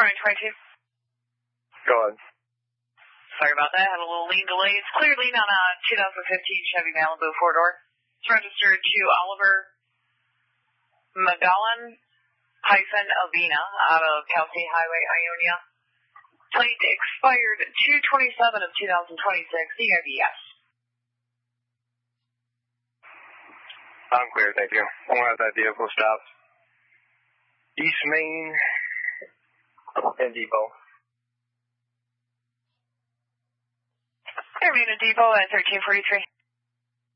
Morning, 22. Go ahead. Sorry about that. Had a little lean delay. It's clear lean on a 2015 Chevy Malibu 4-door. It's registered to Oliver Magallan-Avina out of Cal State Highway, Ionia. Plate expired 2/27 of 2026. EIVS. I'm clear, thank you. I want to have that vehicle stopped. East Main and Depot. Air Main and Depot at 1343.